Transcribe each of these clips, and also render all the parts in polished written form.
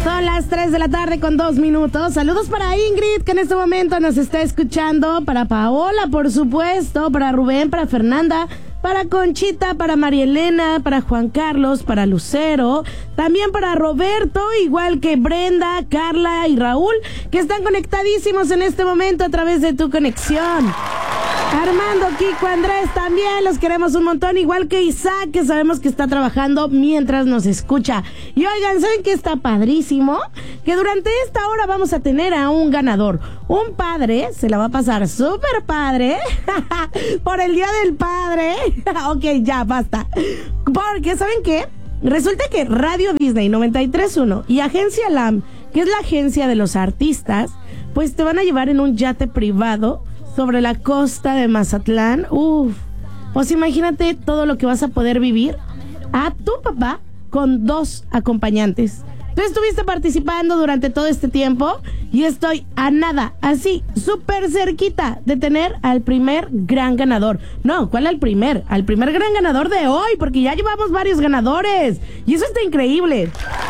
Son las 3 de la tarde con 2 minutos. Saludos para Ingrid, que en este momento nos está escuchando. Para Paola, por supuesto. Para Rubén, para Fernanda, para Conchita, para María Elena, para Juan Carlos, para Lucero. También para Roberto, igual que Brenda, Carla y Raúl, que están conectadísimos en este momento a través de tu conexión. Armando, Kiko, Andrés, también los queremos un montón, igual que Isaac, que sabemos que está trabajando mientras nos escucha. Y oigan, ¿saben qué está padrísimo? Que durante esta hora vamos a tener a un ganador. Un padre, se la va a pasar súper padre, por el Día del Padre. Ok, ya, basta. Porque, ¿saben qué? Resulta que Radio Disney 93.1 y Agencia LAM, que es la agencia de los artistas, pues te van a llevar en un yate privado sobre la costa de Mazatlán. Pues imagínate todo lo que vas a poder vivir a tu papá con 2 acompañantes. Tú estuviste participando durante todo este tiempo y estoy a nada, así, súper cerquita de tener al primer gran ganador. No, ¿cuál al primer? Al primer gran ganador de hoy, porque ya llevamos varios ganadores y eso está increíble.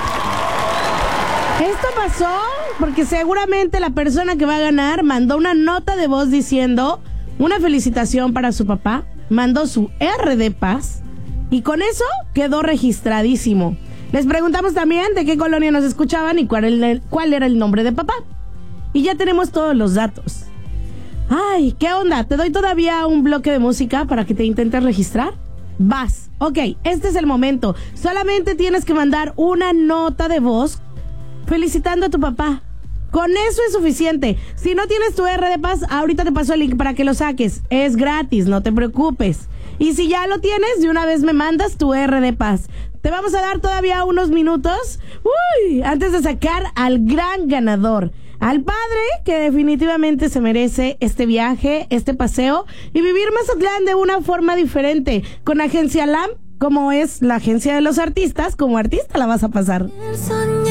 Esto pasó porque seguramente la persona que va a ganar mandó una nota de voz diciendo una felicitación para su papá, mandó su R de paz y con eso quedó registradísimo. Les preguntamos también de qué colonia nos escuchaban y cuál era el nombre de papá. Y ya tenemos todos los datos. Ay, ¿qué onda? ¿Te doy todavía un bloque de música para que te intentes registrar? Vas. Ok, este es el momento. Solamente tienes que mandar una nota de voz felicitando a tu papá. Con eso es suficiente. Si no tienes tu R de paz, ahorita te paso el link para que lo saques. Es gratis, no te preocupes. Y si ya lo tienes, de una vez me mandas tu R de paz. Te vamos a dar todavía unos minutos, antes de sacar al gran ganador. Al padre que definitivamente se merece este viaje, este paseo y vivir Mazatlán de una forma diferente. Con Agencia LAM, como es la agencia de los artistas, como artista la vas a pasar.